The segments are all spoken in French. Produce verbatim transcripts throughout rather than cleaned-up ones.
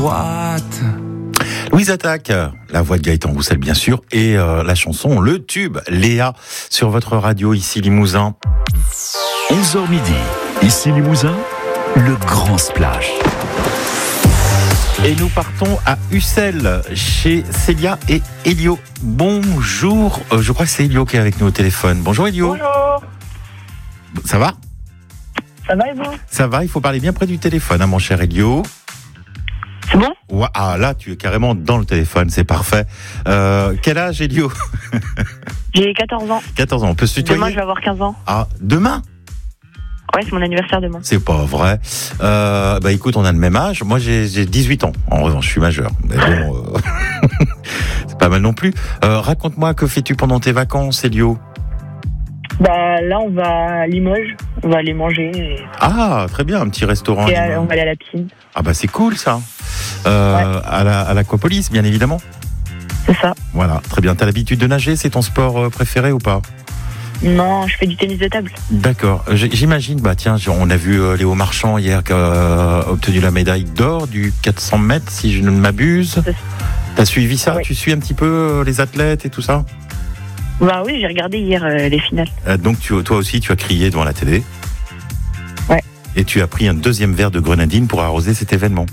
What? Louise Attaque, la voix de Gaëtan Roussel bien sûr, et euh, la chanson, le tube, Léa, sur votre radio ici Limousin. onze heures midi, ici Limousin, le grand splash. Et nous partons à Ussel, chez Célia et Elio. Bonjour, euh, je crois que c'est Elio qui est avec nous au téléphone. Bonjour Elio. Bonjour. Ça va? Ça va et vous? Ça va, il faut parler bien près du téléphone, hein, mon cher Elio. C'est bon? Ouais, ah là, tu es carrément dans le téléphone, c'est parfait. Euh, quel âge, Elio? J'ai quatorze ans. quatorze ans, on peut se tutoyer? Demain, je vais avoir quinze ans. Ah, demain? Ouais, c'est mon anniversaire demain. C'est pas vrai. Euh, bah écoute, on a le même âge. Moi, j'ai, j'ai dix-huit ans. En revanche, je suis majeur. Mais bon, euh... c'est pas mal non plus. Euh, raconte-moi, que fais-tu pendant tes vacances, Elio? Bah là, on va à Limoges. On va aller manger. Et, Ah, très bien, un petit restaurant. et à à- Limoges. on va aller à la piscine. Ah bah c'est cool ça. Euh, Ouais. à, la, à l'Aquapolis, bien évidemment. C'est ça. Voilà, très bien. T'as l'habitude de nager? C'est ton sport euh, préféré ou pas? Non, je fais du tennis de table. D'accord. J- J'imagine, bah tiens, on a vu euh, Léo Marchand hier qui a euh, obtenu la médaille d'or du quatre cents mètres, si je ne m'abuse. C'est- T'as suivi ça? Oui. Tu suis un petit peu euh, les athlètes et tout ça? Bah oui, j'ai regardé hier euh, les finales. Euh, donc tu, toi aussi, tu as crié devant la télé. Ouais. Et tu as pris un deuxième verre de grenadine pour arroser cet événement.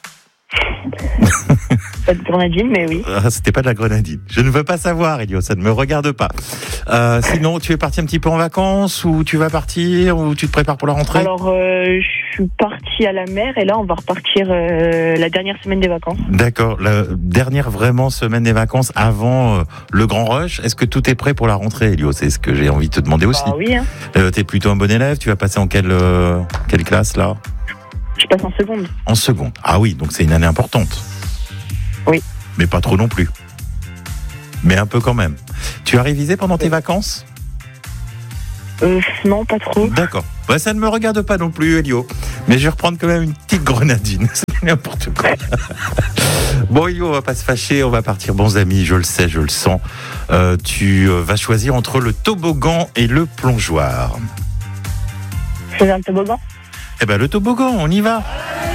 Pas de grenadine, mais oui. Ah, c'était pas de la grenadine. Je ne veux pas savoir, Elio, ça ne me regarde pas. Euh, sinon, tu es parti un petit peu en vacances, ou tu vas partir, ou tu te prépares pour la rentrée? Alors, euh, je suis partie à la mer et là, on va repartir euh, la dernière semaine des vacances. D'accord. La dernière vraiment semaine des vacances avant euh, le grand rush. Est-ce que tout est prêt pour la rentrée, Elio? C'est ce que j'ai envie de te demander aussi. Bah oui, hein. Euh, t'es plutôt un bon élève. Tu vas passer en quelle, euh, quelle classe, là? Je passe en seconde. En seconde. Ah oui, donc c'est une année importante. Oui. Mais pas trop non plus. Mais un peu quand même. Tu as révisé pendant tes vacances? Euh, non, pas trop. D'accord. Bah, ça ne me regarde pas non plus, Elio. Mais je vais reprendre quand même une petite grenadine. C'est n'importe quoi. Bon, Elio, on va pas se fâcher. On va partir bons amis. Je le sais, je le sens. Euh, tu euh, vas choisir entre le toboggan et le plongeoir. Je faisais un toboggan. Eh ben, le toboggan, on y va.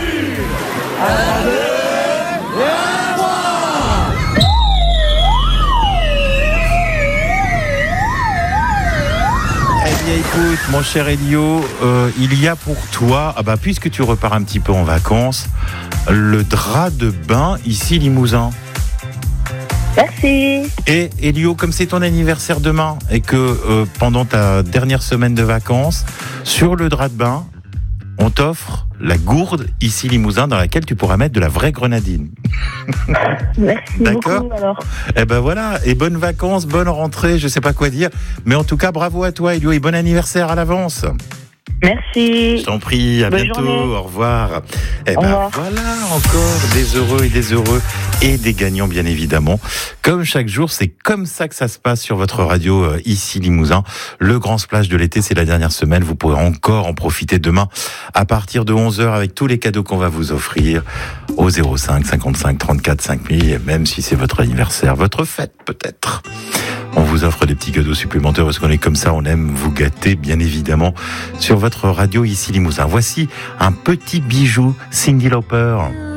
Eh bien, écoute, mon cher Elio, euh, il y a pour toi, ah bah, puisque tu repars un petit peu en vacances, le drap de bain ici Limousin. Merci. Et Elio, comme c'est ton anniversaire demain et que euh, pendant ta dernière semaine de vacances, sur le drap de bain, on t'offre la gourde ici Limousin dans laquelle tu pourras mettre de la vraie grenadine. Merci D'accord. beaucoup, alors. Eh ben voilà, et bonnes vacances, bonne rentrée, je sais pas quoi dire, mais en tout cas bravo à toi Elio et bon anniversaire à l'avance. Merci. Je t'en prie, à Bonne bientôt, journée. au revoir. Eh Au ben revoir. voilà, encore des heureux et des heureux et des gagnants bien évidemment. Comme chaque jour, c'est comme ça que ça se passe sur votre radio euh, ici Limousin. Le grand splash de l'été, c'est la dernière semaine. Vous pourrez encore en profiter demain à partir de onze heures avec tous les cadeaux qu'on va vous offrir au zéro cinq cinquante-cinq trente-quatre cinq mille, et même si c'est votre anniversaire, votre fête peut-être. On vous offre des petits cadeaux supplémentaires parce qu'on est comme ça, on aime vous gâter bien évidemment sur votre radio ici Limousin. Voici un petit bijou Cyndi Lauper.